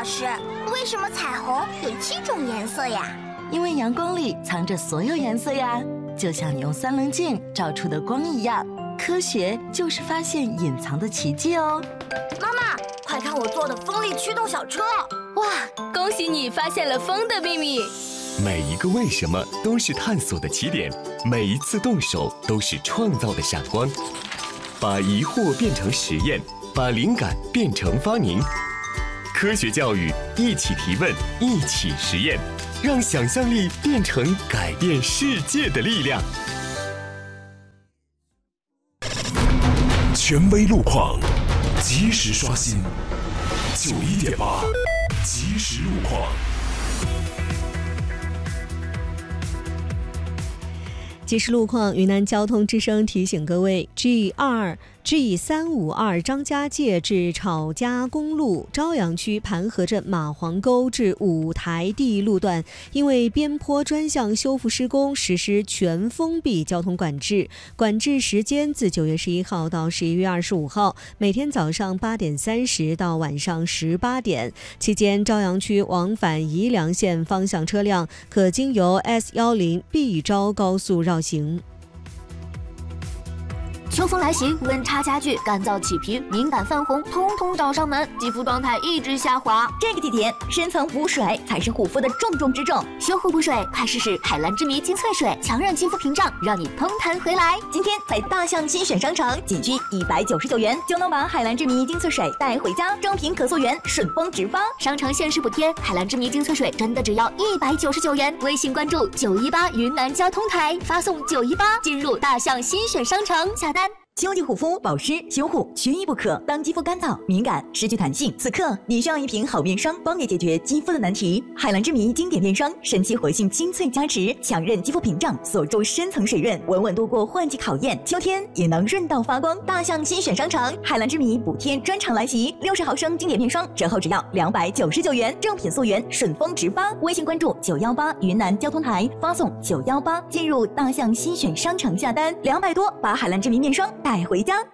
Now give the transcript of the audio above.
老师，为什么彩虹有7种颜色呀？ 因为阳光里藏着所有颜色呀，就像你用3棱镜照出的光一样。科学就是发现隐藏的奇迹哦。 妈妈，快看我做的风力驱动小车！ 哇，恭喜你发现了风的秘密！ 每一个为什么都是探索的起点，每一次动手都是创造的闪光。把疑惑变成实验，把灵感变成发明。科学教育，一起提问，一起实验，让想象力变成改变世界的力量。 权威路况，及时刷新。91.8，即时路况。 即时路况，云南交通之声提醒各位 G352 张家界至草家公路朝阳区盘河镇马黄沟至五台地路段，因为边坡专项修复施工，实施全封闭交通管制。管制时间自9月11号到11月25号，每天早上8点30到晚上18点。期间，朝阳区往返宜良县方向车辆可经由 S10 毕昭高速绕行。 秋风来袭，温差加剧，干燥起皮、敏感泛红，通通找上门，肌肤状态一直下滑。 这个季节，深层补水才是护肤的重中之重。 修护补水，快试试海蓝之谜精粹水，强韧肌肤屏障，让你通弹回来。 今天在大象新选商城，仅需199元就能把海蓝之谜精粹水带回家，正品可溯源，顺丰直发。 商城限时补贴，海蓝之谜精粹水真的只要199元。微信关注918云南交通台，发送918进入大象新选商城下单。 秋季护肤保湿修护缺一不可。当肌肤干燥、敏感、失去弹性，此刻你需要一瓶好面霜，帮你解决肌肤的难题。海蓝之谜经典面霜，神奇活性精粹加持，强韧肌肤屏障，锁住深层水润，稳稳度过换季考验。秋天也能润到发光。大象新选商城，海蓝之谜补贴专场来袭，60毫升经典面霜折后只要299元，正品溯源，顺丰直发。微信关注918云南交通台，发送918进入大象新选商城下单，200多把海蓝之谜面霜带回家。